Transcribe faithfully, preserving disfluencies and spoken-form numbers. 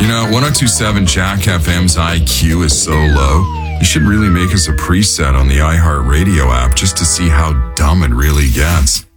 You know, one oh two point seven Jack F M's I Q is so low, you should really make us a preset on the iHeartRadio app just to see how dumb it really gets.